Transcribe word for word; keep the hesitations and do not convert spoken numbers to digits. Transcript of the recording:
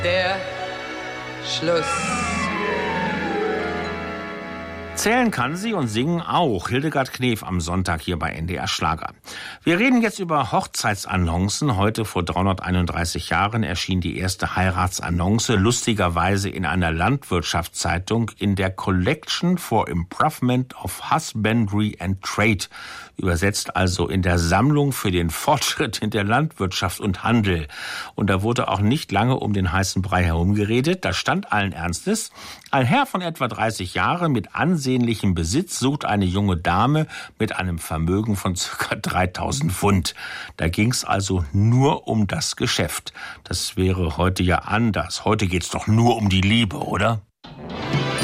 Der Schluss. Zählen kann sie und singen auch. Hildegard Knef am Sonntag hier bei N D R Schlager. Wir reden jetzt über Hochzeitsannoncen. Heute vor dreihunderteinunddreißig Jahren erschien die erste Heiratsannonce, lustigerweise in einer Landwirtschaftszeitung in der Collection for Improvement of Husbandry and Trade. Übersetzt also in der Sammlung für den Fortschritt in der Landwirtschaft und Handel. Und da wurde auch nicht lange um den heißen Brei herumgeredet. Da stand allen Ernstes: Ein Herr von etwa dreißig Jahren mit ansehnlichem Besitz sucht eine junge Dame mit einem Vermögen von ca. dreitausend Pfund. Da ging's also nur um das Geschäft. Das wäre heute ja anders. Heute geht's doch nur um die Liebe, oder?